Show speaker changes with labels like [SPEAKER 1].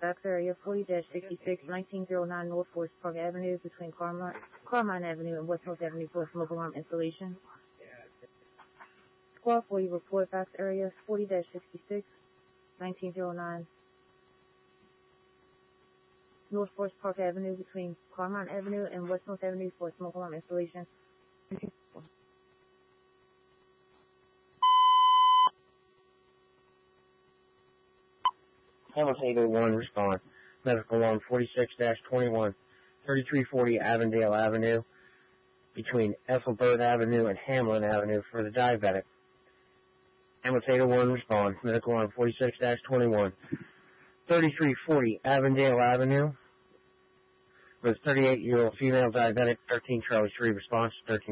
[SPEAKER 1] fax area 40-66, 1909 North Forest Park Avenue between Carmine Avenue and West North Avenue for smoke alarm installation. Squad 40 report fax area 40-66, 1909 North Forest Park Avenue between Carmine Avenue and West North Avenue for smoke alarm installation.
[SPEAKER 2] Hamilton 801, respond. Medical alarm 46-21, 3340 Avondale Avenue, between Ethelbert Avenue and Hamlin Avenue for the diabetic. Hamilton 801, respond. Medical alarm 46-21, 3340 Avondale Avenue, with 38-year-old female diabetic, 13 Charlie Street, response 13.